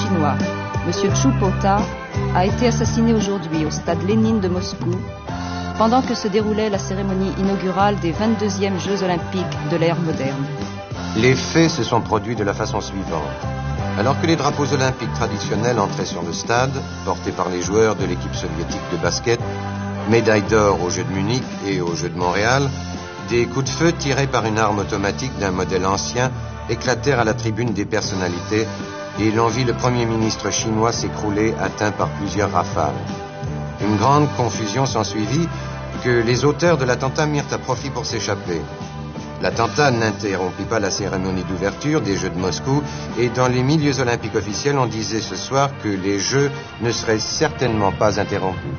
chinois, M. Chu Po-ta, a été assassiné aujourd'hui au stade Lénine de Moscou, pendant que se déroulait la cérémonie inaugurale des 22e Jeux olympiques de l'ère moderne. Les faits se sont produits de la façon suivante. Alors que les drapeaux olympiques traditionnels entraient sur le stade, portés par les joueurs de l'équipe soviétique de basket, médaille d'or aux Jeux de Munich et aux Jeux de Montréal, des coups de feu tirés par une arme automatique d'un modèle ancien éclatèrent à la tribune des personnalités et l'on vit le Premier ministre chinois s'écrouler atteint par plusieurs rafales. Une grande confusion s'ensuivit que les auteurs de l'attentat mirent à profit pour s'échapper. L'attentat n'interrompit pas la cérémonie d'ouverture des Jeux de Moscou et dans les milieux olympiques officiels, on disait ce soir que les Jeux ne seraient certainement pas interrompus.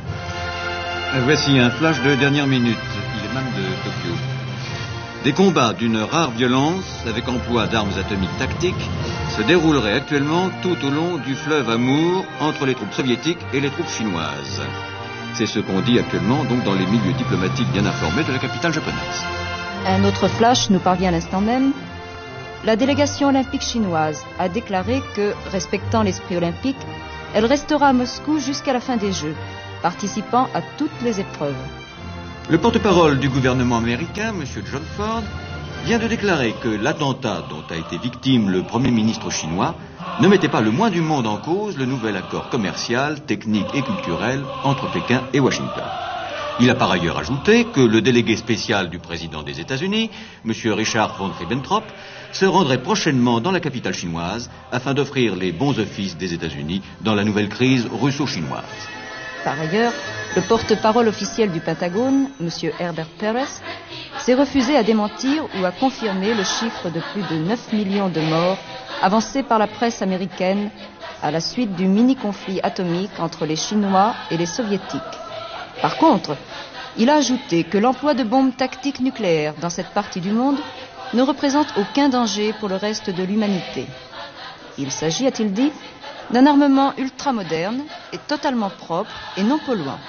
Voici un flash de dernière minute. Il est même de Tokyo. Des combats d'une rare violence, avec emploi d'armes atomiques tactiques, se dérouleraient actuellement tout au long du fleuve Amour entre les troupes soviétiques et les troupes chinoises. C'est ce qu'on dit actuellement donc dans les milieux diplomatiques bien informés de la capitale japonaise. Un autre flash nous parvient à l'instant même. La délégation olympique chinoise a déclaré que, respectant l'esprit olympique, elle restera à Moscou jusqu'à la fin des Jeux, participant à toutes les épreuves. Le porte-parole du gouvernement américain, M. John Ford, vient de déclarer que l'attentat dont a été victime le Premier ministre chinois ne mettait pas le moins du monde en cause le nouvel accord commercial, technique et culturel entre Pékin et Washington. Il a par ailleurs ajouté que le délégué spécial du président des États-Unis, M. Richard von Ribbentrop, se rendrait prochainement dans la capitale chinoise afin d'offrir les bons offices des États-Unis dans la nouvelle crise russo-chinoise. Par ailleurs, le porte-parole officiel du Pentagone, M. Herbert Peres, s'est refusé à démentir ou à confirmer le chiffre de plus de 9 millions de morts avancé par la presse américaine à la suite du mini-conflit atomique entre les Chinois et les Soviétiques. Par contre, il a ajouté que l'emploi de bombes tactiques nucléaires dans cette partie du monde ne représente aucun danger pour le reste de l'humanité. Il s'agit, a-t-il dit, d'un armement ultramoderne et totalement propre et non polluant.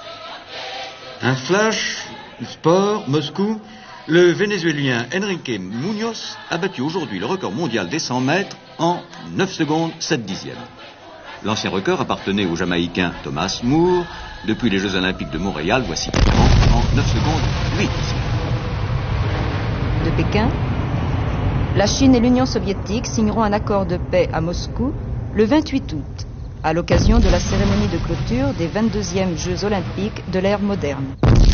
Un flash, sport, Moscou. Le Vénézuélien Enrique Muñoz a battu aujourd'hui le record mondial des 100 mètres en 9 secondes 7 dixièmes. L'ancien record appartenait au Jamaïcain Thomas Moore. Depuis les Jeux Olympiques de Montréal, voici en 9 secondes 8 dixièmes. De Pékin, la Chine et l'Union soviétique signeront un accord de paix à Moscou le 28 août, à l'occasion de la cérémonie de clôture des 22e Jeux olympiques de l'ère moderne.